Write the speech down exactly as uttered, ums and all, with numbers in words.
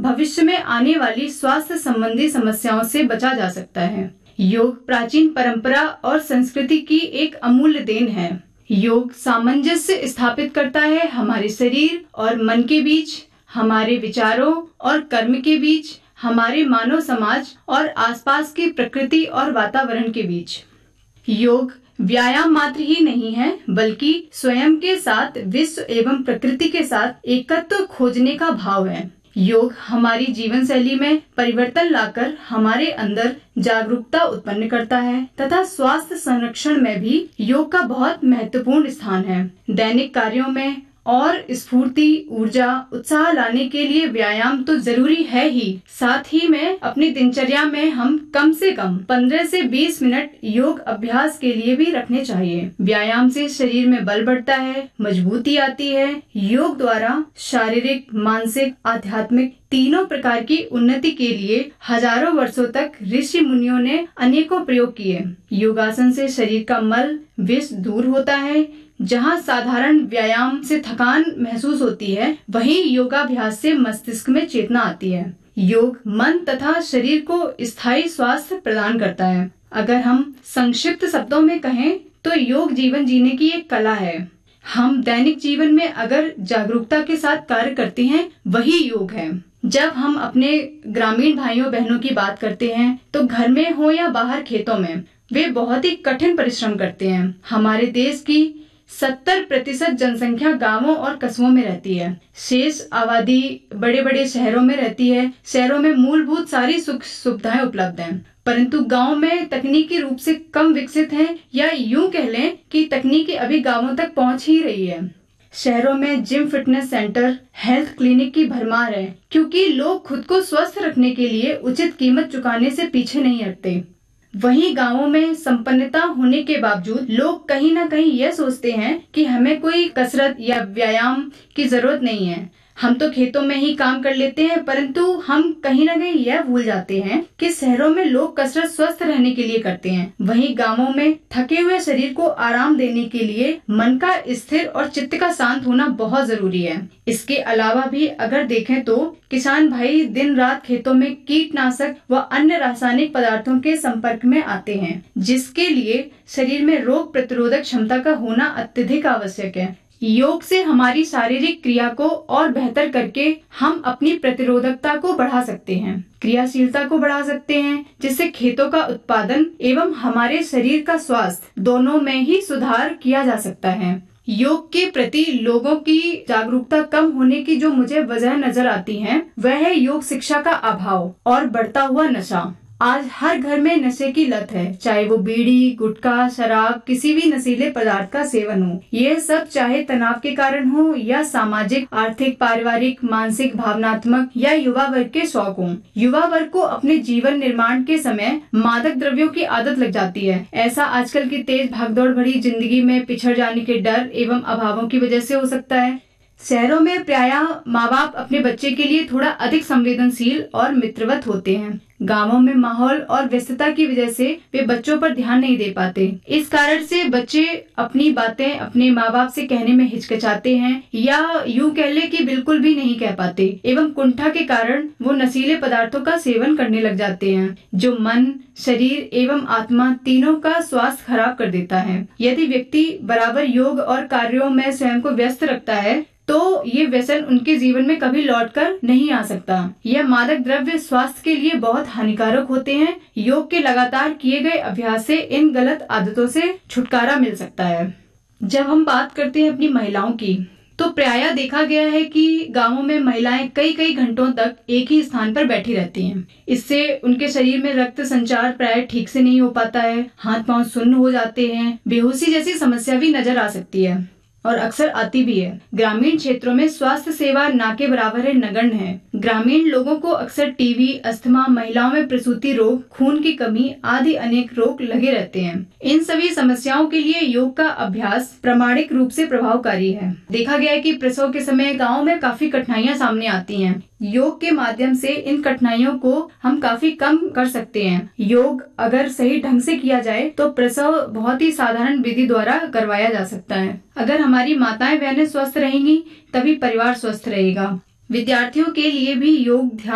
भविष्य में आने वाली स्वास्थ्य संबंधी समस्याओं से बचा जा सकता है। योग प्राचीन परंपरा और संस्कृति की एक अमूल्य देन है। योग सामंजस्य स्थापित करता है हमारे शरीर और मन के बीच, हमारे विचारों और कर्म के बीच, हमारे मानव समाज और आसपास की प्रकृति और वातावरण के बीच। योग व्यायाम मात्र ही नहीं है, बल्कि स्वयं के साथ, विश्व एवं प्रकृति के साथ एकत्व खोजने का भाव है। योग हमारी जीवन शैली में परिवर्तन लाकर हमारे अंदर जागरूकता उत्पन्न करता है तथा स्वास्थ्य संरक्षण में भी योग का बहुत महत्वपूर्ण स्थान है। दैनिक कार्यों में और स्फूर्ति, ऊर्जा, उत्साह लाने के लिए व्यायाम तो जरूरी है ही, साथ ही में अपनी दिनचर्या में हम कम से कम पंद्रह से बीस मिनट योग अभ्यास के लिए भी रखने चाहिए। व्यायाम से शरीर में बल बढ़ता है, मजबूती आती है। योग द्वारा शारीरिक, मानसिक, आध्यात्मिक तीनों प्रकार की उन्नति के लिए हजारों वर्षों तक ऋषि मुनियों ने अनेकों प्रयोग किए। योगासन से शरीर का मल, विष दूर होता है। जहाँ साधारण व्यायाम से थकान महसूस होती है, वहीं योगाभ्यास से मस्तिष्क में चेतना आती है। योग मन तथा शरीर को स्थायी स्वास्थ्य प्रदान करता है। अगर हम संक्षिप्त शब्दों में कहें तो योग जीवन जीने की एक कला है। हम दैनिक जीवन में अगर जागरूकता के साथ कार्य करते हैं, वही योग है। जब हम अपने ग्रामीण भाइयों बहनों की बात करते हैं तो घर में हो या बाहर खेतों में वे बहुत ही कठिन परिश्रम करते हैं। हमारे देश की सत्तर प्रतिशत जनसंख्या गांवों और कस्बों में रहती है। शेष आबादी बड़े बड़े शहरों में रहती है। शहरों में मूलभूत सारी सुख सुविधाएं उपलब्ध हैं, परंतु गांव में तकनीकी रूप से कम विकसित है, या यूं कह लें कि तकनीकी अभी गांवों तक पहुंच ही रही है। शहरों में gym, fitness centre, health clinic की भरमार है, क्योंकि लोग खुद को स्वस्थ रखने के लिए उचित कीमत चुकाने से पीछे नहीं हटते। वहीं गांवों में संपन्नता होने के बावजूद लोग कहीं ना कहीं यह सोचते हैं कि हमें कोई कसरत या व्यायाम की जरूरत नहीं है, हम तो खेतों में ही काम कर लेते हैं। परंतु हम कहीं ना कहीं यह भूल जाते हैं कि शहरों में लोग कसरत स्वस्थ रहने के लिए करते हैं, वहीं गांवों में थके हुए शरीर को आराम देने के लिए मन का स्थिर और चित्त का शांत होना बहुत जरूरी है। इसके अलावा भी अगर देखें तो किसान भाई दिन रात खेतों में कीटनाशक व अन्य रासायनिक पदार्थों के संपर्क में आते हैं, जिसके लिए शरीर में रोग प्रतिरोधक क्षमता का होना अत्यधिक आवश्यक है। योग से हमारी शारीरिक क्रिया को और बेहतर करके हम अपनी प्रतिरोधकता को बढ़ा सकते हैं, क्रियाशीलता को बढ़ा सकते हैं, जिससे खेतों का उत्पादन एवं हमारे शरीर का स्वास्थ्य दोनों में ही सुधार किया जा सकता है। योग के प्रति लोगों की जागरूकता कम होने की जो मुझे वजह नजर आती है, वह है योग शिक्षा का अभाव और बढ़ता हुआ नशा। आज हर घर में नशे की लत है, चाहे वो बीड़ी, गुटखा, शराब, किसी भी नशीले पदार्थ का सेवन हो। यह सब चाहे तनाव के कारण हो या सामाजिक, आर्थिक, पारिवारिक, मानसिक, भावनात्मक या युवा वर्ग के शौक हो। युवा वर्ग को अपने जीवन निर्माण के समय मादक द्रव्यों की आदत लग जाती है। ऐसा आजकल की तेज भागदौड़ भरी जिंदगी में पिछड़ जाने के डर एवं अभावों की वजह से हो सकता है। शहरों में प्रायः माँ बाप अपने बच्चे के लिए थोड़ा अधिक संवेदनशील और मित्रवत होते हैं। गांवों में माहौल और व्यस्तता की वजह से वे बच्चों पर ध्यान नहीं दे पाते। इस कारण से बच्चे अपनी बातें अपने माँ बाप से कहने में हिचकिचाते हैं, या यूं कह ले कि बिल्कुल भी नहीं कह पाते, एवं कुंठा के कारण वो नशीले पदार्थों का सेवन करने लग जाते हैं, जो मन, शरीर एवं आत्मा तीनों का स्वास्थ्य खराब कर देता है। यदि व्यक्ति बराबर योग और कार्यों में स्वयं को व्यस्त रखता है तो ये व्यसन उनके जीवन में कभी लौटकर नहीं आ सकता। यह मादक द्रव्य स्वास्थ्य के लिए बहुत हानिकारक होते हैं। योग के लगातार किए गए अभ्यास से इन गलत आदतों से छुटकारा मिल सकता है। जब हम बात करते हैं अपनी महिलाओं की, तो प्रायः देखा गया है कि गांवों में महिलाएं कई कई घंटों तक एक ही स्थान पर बैठी रहती हैं। इससे उनके शरीर में रक्त संचार प्रायः ठीक से नहीं हो पाता है, हाथ पांव सुन्न हो जाते हैं, बेहोशी जैसी समस्या भी नजर आ सकती है और अक्सर आती भी है। ग्रामीण क्षेत्रों में स्वास्थ्य सेवा ना के बराबर है, नगण्य है। ग्रामीण लोगों को अक्सर टीबी, अस्थमा, महिलाओं में प्रसूति रोग, खून की कमी आदि अनेक रोग लगे रहते हैं। इन सभी समस्याओं के लिए योग का अभ्यास प्रामाणिक रूप से प्रभावकारी है। देखा गया है कि प्रसव के समय गाँव में काफी कठिनाइयाँ सामने आती हैं। योग के माध्यम से इन कठिनाइयों को हम काफी कम कर सकते हैं। योग अगर सही ढंग से किया जाए तो प्रसव बहुत ही साधारण विधि द्वारा करवाया जा सकता है। अगर हमारी माताएं बहनें स्वस्थ रहेंगी तभी परिवार स्वस्थ रहेगा। विद्यार्थियों के लिए भी योग ध्यान